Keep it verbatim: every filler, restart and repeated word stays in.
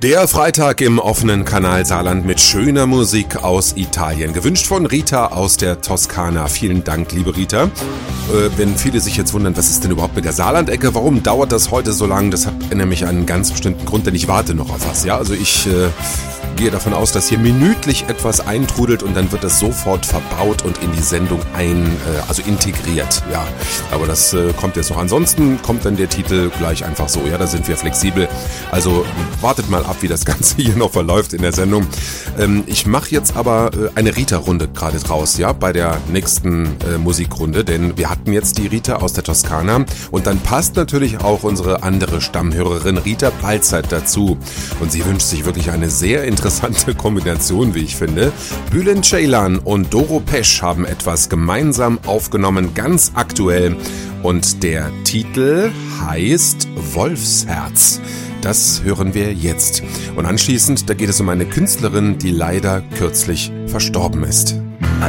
Der Freitag im offenen Kanal Saarland mit schöner Musik aus Italien. Gewünscht von Rita aus der Toskana. Vielen Dank, liebe Rita. Äh, wenn viele sich jetzt wundern, was ist denn überhaupt mit der Saarland-Ecke? Warum dauert das heute so lang? Das hat nämlich einen ganz bestimmten Grund, denn ich warte noch auf was. Ja, also ich äh, gehe davon aus, dass hier minütlich etwas eintrudelt und dann wird es sofort verbaut und in die Sendung ein, äh, also integriert. Ja, aber das äh, kommt jetzt noch. Ansonsten kommt dann der Titel gleich einfach so. Ja, da sind wir flexibel. Also wartet mal ab, wie das Ganze hier noch verläuft in der Sendung. Ähm, ich mache jetzt aber äh, eine Rita-Runde gerade draus, ja, bei der nächsten äh, Musikrunde, denn wir hatten jetzt die Rita aus der Toskana und dann passt natürlich auch unsere andere Stammhörerin Rita Balzert dazu und sie wünscht sich wirklich eine sehr interessante Kombination, wie ich finde. Bülent Ceylan und Doro Pesch haben etwas gemeinsam aufgenommen, ganz aktuell, und der Titel heißt Wolfsherz. Das hören wir jetzt. Und anschließend, da geht es um eine Künstlerin, die leider kürzlich verstorben ist.